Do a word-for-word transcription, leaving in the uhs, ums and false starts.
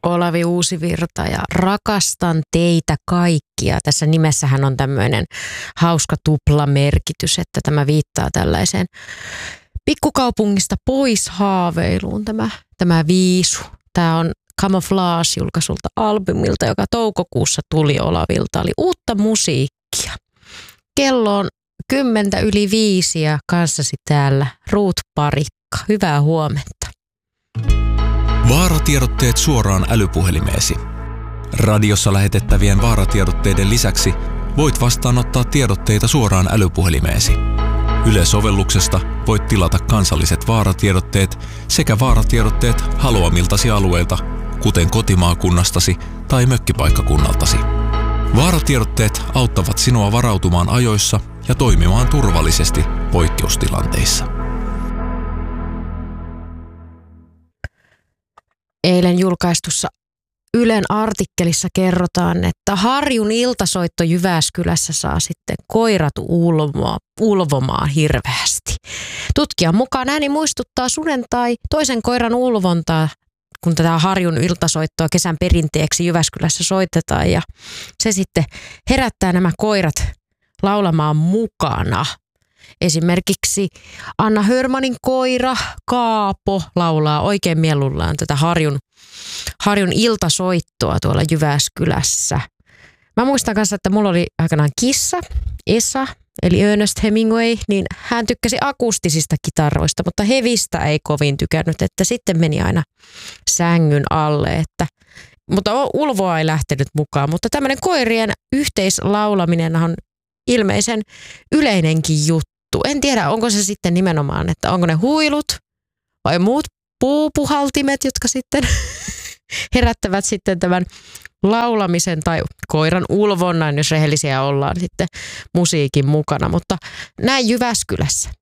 Olavi Uusivirta ja rakastan teitä kaikkia. Tässä nimessähän on tämmöinen hauska tuplamerkitys, että tämä viittaa tällaiseen pikkukaupungista pois haaveiluun tämä, tämä viisu. Tämä on Camouflage-julkaisulta albumilta, joka toukokuussa tuli Olavilta. Oli uutta musiikkia. Kello on kymmentä yli viisi ja kanssasi täällä Ruut Parikka. Hyvää huomenta. Vaaratiedotteet suoraan älypuhelimeesi. Radiossa lähetettävien vaaratiedotteiden lisäksi voit vastaanottaa tiedotteita suoraan älypuhelimeesi. Yle-sovelluksesta voit tilata kansalliset vaaratiedotteet sekä vaaratiedotteet haluamiltasi alueilta, kuten kotimaakunnastasi tai mökkipaikkakunnaltasi. Vaaratiedotteet auttavat sinua varautumaan ajoissa ja toimimaan turvallisesti poikkeustilanteissa. Eilen julkaistussa Ylen artikkelissa kerrotaan, että Harjun iltasoitto Jyväskylässä saa sitten koirat ulvomaan, ulvomaan hirveästi. Tutkijan mukaan ääni muistuttaa suden tai toisen koiran ulvontaa, kun tätä Harjun iltasoittoa kesän perinteeksi Jyväskylässä soitetaan. Ja se sitten herättää nämä koirat laulamaan mukana. Esimerkiksi Anna Hörmanin koira Kaapo laulaa oikein mieluillaan tätä Harjun, Harjun iltasoittoa tuolla Jyväskylässä. Mä muistan kanssa, että mulla oli aikanaan kissa, Esa, eli Ernest Hemingway, niin hän tykkäsi akustisista kitaroista, mutta hevistä ei kovin tykännyt, että sitten meni aina sängyn alle, että mutta ulvoa ei lähtenyt mukaan, mutta tämmöinen koirien yhteislaulaminen on ilmeisen yleinenkin juttu. En tiedä, onko se sitten nimenomaan, että onko ne huilut vai muut puupuhaltimet, jotka sitten herättävät sitten tämän laulamisen tai koiran ulvonnan, jos rehellisiä ollaan sitten musiikin mukana. Mutta näin Jyväskylässä.